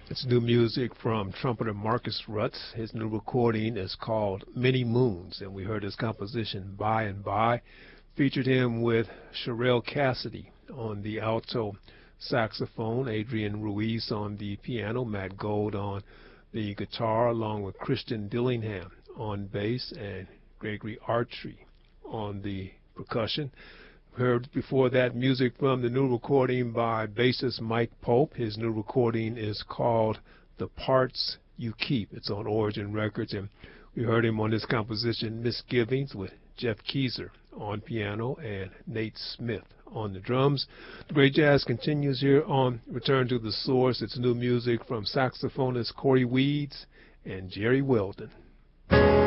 It's new music from trumpeter Marcus Rutz. His new recording is called Many Moons, and we heard his composition By and By. Featured him with Sherelle Cassidy on the alto saxophone, Adrian Ruiz on the piano, Matt Gold on the guitar, along with Christian Dillingham on bass and Gregory Artry on the percussion. Heard before that music from the new recording by bassist Mike Pope. His new recording is called The Parts You Keep. It's on Origin Records, and we heard him on his composition Misgivings with Jeff Keezer on piano and Nate Smith on the drums. The great jazz continues here on Return to the Source. It's new music from saxophonist Corey Weeds and Jerry Weldon.